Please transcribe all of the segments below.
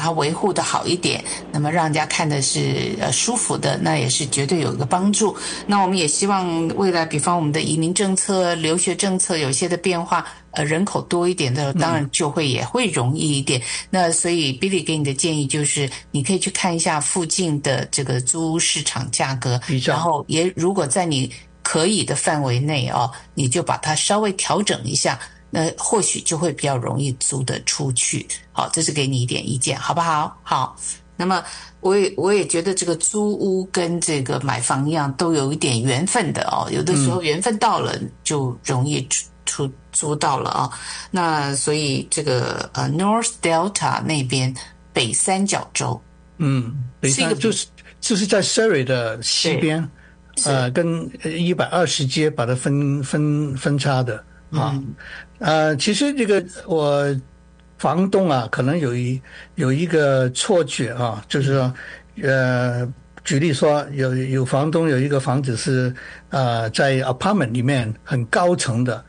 它维护的好一点，那么让人家看的是舒服的，那也是绝对有一个帮助。那我们也希望未来，比方我们的移民政策、留学政策有些的变化，人口多一点的，当然就会也会容易一点。那所以 Billy 给你的建议就是，你可以去看一下附近的这个租屋市场价格，然后也如果在你可以的范围内你就把它稍微调整一下，那或许就会比较容易租得出去。好，这是给你一点意见，好不好？好，那么我也觉得这个租屋跟这个买房一样，都有一点缘分的有的时候缘分到了就容易租到了那所以这个North Delta 那边北三角洲， 北三就是在 Surrey 的西边，跟120街把它分叉的其实这个我房东可能有一个错觉就是说举例说有房东有一个房子是在 apartment 里面很高层的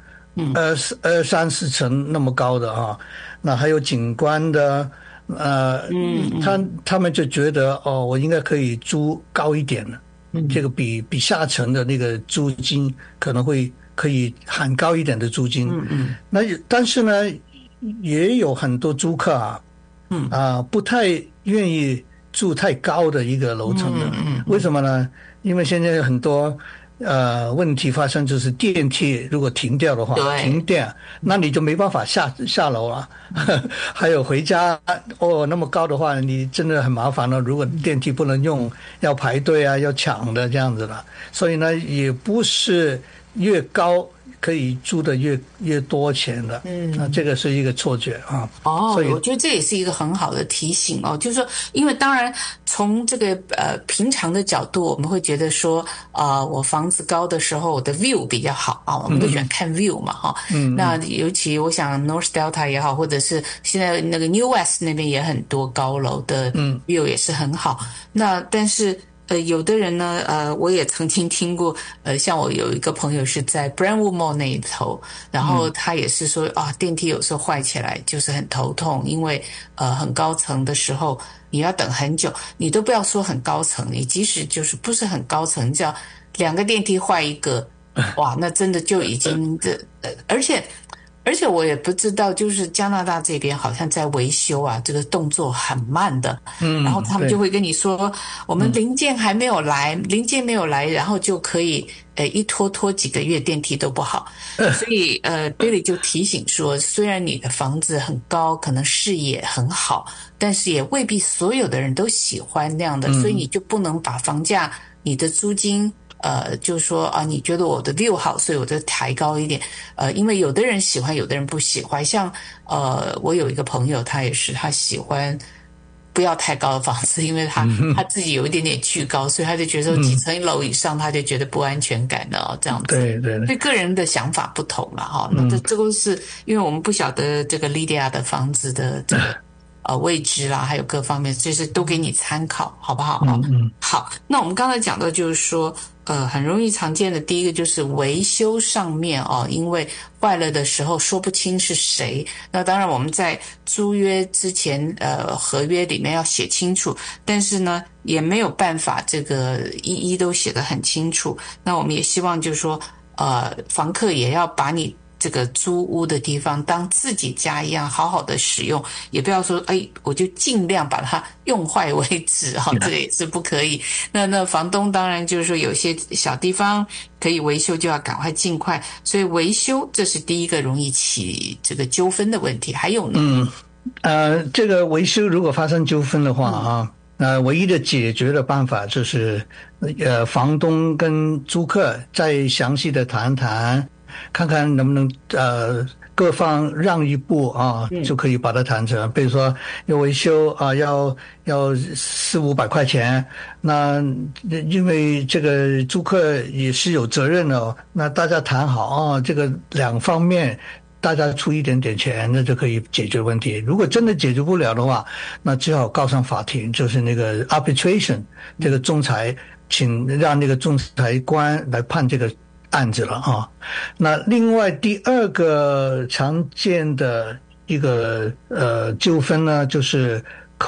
，2、3、4层那么高的那还有景观的他们就觉得我应该可以租高一点了，这个比下层的那个租金可能可以喊高一点的租金，那但是呢也有很多租客不太愿意住太高的一个楼层的，为什么呢？因为现在有很多问题发生，就是电梯如果停掉的话，停电，那你就没办法下楼了。还有回家那么高的话，你真的很麻烦了。如果电梯不能用，要排队要抢的这样子了。所以呢，也不是越高可以租的越多钱的，那这个是一个错觉所以我觉得这也是一个很好的提醒就是说，因为当然从这个平常的角度，我们会觉得说我房子高的时候，我的 view 比较好我们都喜欢看 view 嘛那尤其我想 North Delta 也好，或者是现在那个 New West 那边也很多高楼的 view 也是很好，那但是有的人呢，我也曾经听过，像我有一个朋友是在 Brentwood Mall 那一头，然后他也是说电梯有时候坏起来就是很头痛，因为很高层的时候你要等很久，你都不要说很高层，你即使就是不是很高层，叫2个电梯坏一个，哇，那真的就已经而且我也不知道，就是加拿大这边好像在维修这个动作很慢的，然后他们就会跟你说，我们零件没有来，然后就可以一拖几个月电梯都不好，所以Billy 就提醒说，虽然你的房子很高，可能视野很好，但是也未必所有的人都喜欢那样的，所以你就不能把房价、你的租金就是说你觉得我的 view 好，所以我就抬高一点。因为有的人喜欢，有的人不喜欢。像我有一个朋友，他也是，他喜欢不要太高的房子，因为他自己有一点点巨高，所以他就觉得几层楼以上他就觉得不安全感的这样子。 对， 所以个人的想法不同了那这个是因为我们不晓得这个 Lydia 的房子的这个位置啦，还有各方面，就是都给你参考，好不好好，那我们刚才讲到就是说很容易常见的第一个就是维修上面因为坏了的时候说不清是谁，那当然我们在租约之前合约里面要写清楚，但是呢也没有办法这个一都写得很清楚，那我们也希望就是说房客也要把你这个租屋的地方当自己家一样好好的使用，也不要说我就尽量把它用坏为止这个也是不可以。那房东当然就是说有些小地方可以维修就要赶快尽快，所以维修这是第一个容易起这个纠纷的问题。还有呢这个维修如果发生纠纷的话唯一的解决的办法就是房东跟租客再详细的谈谈，看看能不能各方让一步就可以把它谈成。比如说要维修要400-500块钱，那因为这个租客也是有责任的那大家谈好这个两方面大家出一点点钱，那就可以解决问题。如果真的解决不了的话，那只好告上法庭，就是那个 arbitration 这个仲裁，请让那个仲裁官来判这个案子了那另外第二个常见的一个纠纷呢，就是